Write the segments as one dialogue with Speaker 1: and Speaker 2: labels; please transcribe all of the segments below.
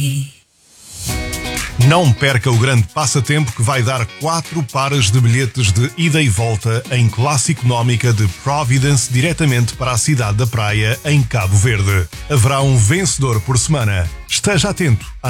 Speaker 1: Não perca o grande passatempo que vai dar 4 pares de bilhetes de ida e volta em classe económica de Providence diretamente para a cidade da Praia, em Cabo Verde. Haverá um vencedor por semana. Esteja atento à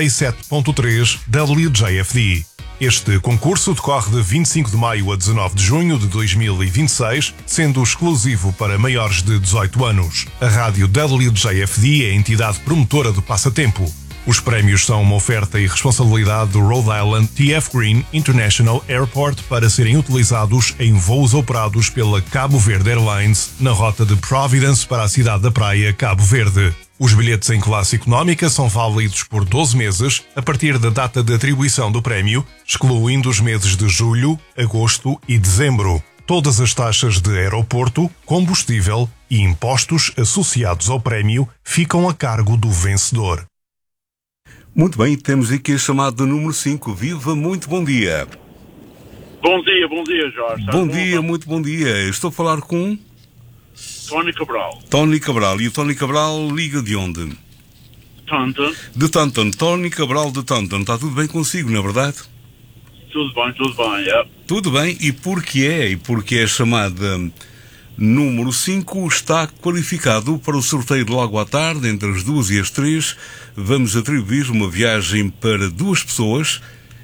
Speaker 1: 97.3 WJFD. Este concurso decorre de 25 de maio a 19 de junho de 2026, sendo exclusivo para maiores de 18 anos. A rádio WJFD é a entidade promotora do passatempo. Os prémios são uma oferta e responsabilidade do Rhode Island TF Green International Airport para serem utilizados em voos operados pela Cabo Verde Airlines na rota de Providence para a cidade da Praia, Cabo Verde. Os bilhetes em classe económica são válidos por 12 meses a partir da data de atribuição do prémio, excluindo os meses de julho, agosto e dezembro. Todas as taxas de aeroporto, combustível e impostos associados ao prémio ficam a cargo do vencedor.
Speaker 2: Muito bem, temos aqui a chamada número 5. Viva, muito bom dia.
Speaker 3: Bom dia, Jorge.
Speaker 2: Bom dia, muito bom dia. Estou a falar com...
Speaker 3: Tony Cabral.
Speaker 2: Tony Cabral. E o Tony Cabral liga de onde?
Speaker 3: Taunton.
Speaker 2: De Taunton. Tony Cabral de Taunton. Está tudo bem consigo, não é verdade?
Speaker 3: Tudo bem, é.
Speaker 2: Tudo bem. E porque a chamada número 5 está qualificado para o sorteio de logo à tarde, entre as 2 e as 3. Vamos atribuir uma viagem para 2 pessoas.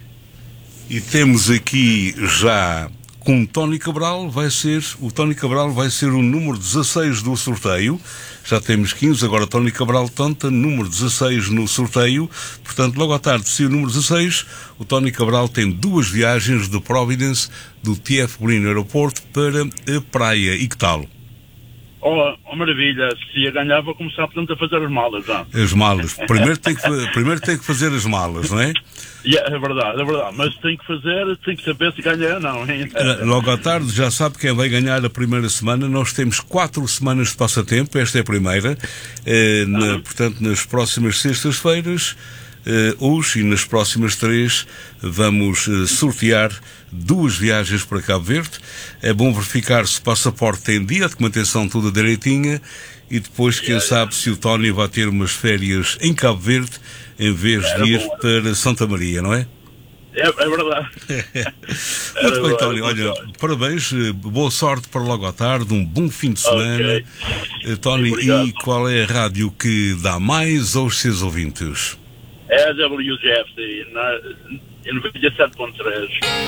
Speaker 2: E temos aqui já com o Tony Cabral, vai ser o número 16 do sorteio. Já temos 15, agora Tony Cabral Tonta, número 16 no sorteio. Portanto, logo à tarde, se o número 16, o Tony Cabral tem 2 viagens de Providence, do TF Green Aeroporto para a praia. E que tal?
Speaker 3: Oh, maravilha. Se a ganhar, vou começar, portanto, a fazer as malas já.
Speaker 2: As malas. Primeiro tem que fazer as malas, não é?
Speaker 3: É verdade. Mas tem que saber se ganhar ou não. Hein?
Speaker 2: Logo à tarde, já sabe quem vai ganhar a primeira semana. Nós temos 4 semanas de passatempo, esta é a primeira. Portanto, nas próximas sextas-feiras, hoje e nas próximas 3, vamos sortear 2 viagens para Cabo Verde. É bom verificar se o passaporte tem dia, a documentação toda direitinha, e depois, quem sabe, se o Tony vai ter umas férias em Cabo Verde em vez de ir para Santa Maria, não é?
Speaker 3: É verdade.
Speaker 2: Muito bem, Tony. Olha, parabéns, boa sorte para logo à tarde, um bom fim de semana. Okay. Tony, e qual é a rádio que dá mais aos seus ouvintes?
Speaker 3: É a WGFD, em 97.3.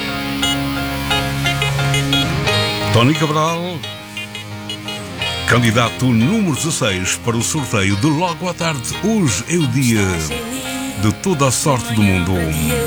Speaker 2: Tony Cabral, candidato número 16 para o sorteio de logo à tarde. Hoje é o dia de toda a sorte do mundo.